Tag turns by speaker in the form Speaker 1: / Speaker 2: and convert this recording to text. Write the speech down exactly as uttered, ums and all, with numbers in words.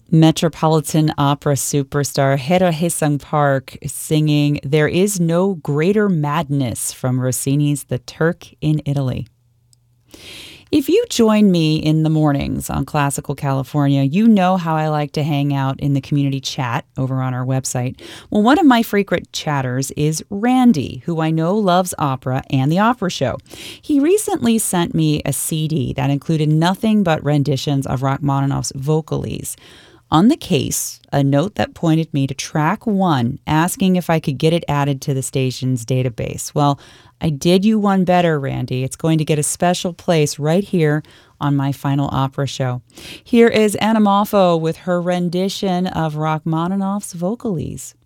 Speaker 1: Metropolitan Opera superstar Hera Haesung Park singing There Is No Greater Madness from Rossini's The Turk in Italy. If you join me in the mornings on Classical California, you know how I like to hang out in the community chat over on our website. Well, one of my frequent chatters is Randy, who I know loves opera and the opera show. He recently sent me a C D that included nothing but renditions of Rachmaninoff's Vocalese. On the case, a note that pointed me to track one, asking if I could get it added to the station's database. Well, I did you one better, Randy. It's going to get a special place right here on my final opera show. Here is Anna Moffo with her rendition of Rachmaninoff's Vocalese.